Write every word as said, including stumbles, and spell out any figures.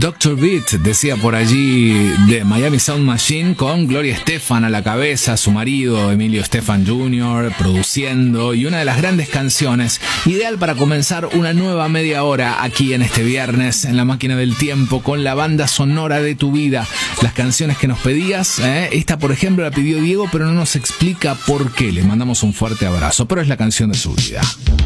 doctor Beat, decía por allí, de Miami Sound Machine, con Gloria Estefan a la cabeza, su marido Emilio Estefan junior produciendo, y una de las grandes canciones, ideal para comenzar una nueva media hora aquí en este viernes en La Máquina del Tiempo, con la banda sonora de tu vida, las canciones que nos pedías. ¿eh? Esta, por ejemplo, la pidió Diego, pero no nos explica por qué. Le mandamos un fuerte abrazo, pero es la canción de su vida.